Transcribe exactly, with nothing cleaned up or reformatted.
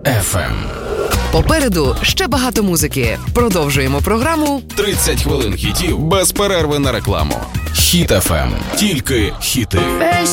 еф ем. Попереду ще багато музики. Продовжуємо програму тридцять хвилин хітів без перерви на рекламу. Хіт еф ем. Тільки хіти.